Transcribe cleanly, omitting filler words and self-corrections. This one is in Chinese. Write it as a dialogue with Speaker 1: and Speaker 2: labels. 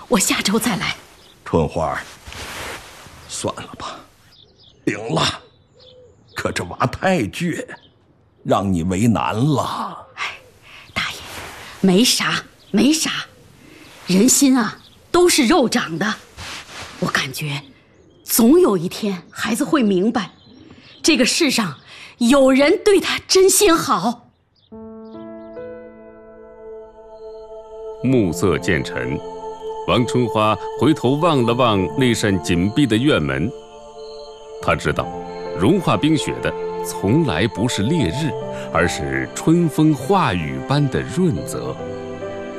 Speaker 1: 我下周再来。
Speaker 2: 春花，算了吧，行了。可这娃太倔，让你为难了。
Speaker 1: 哎，大爷，没啥，人心啊都是肉长的。我感觉，总有一天孩子会明白，这个世上有人对他真心好。
Speaker 3: 暮色渐沉，王春花回头望了望那扇紧闭的院门，她知道，融化冰雪的从来不是烈日，而是春风化雨般的润泽。